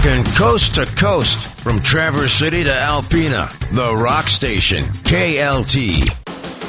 Rockin' coast to coast from Traverse City to Alpena. The Rock Station, KLT.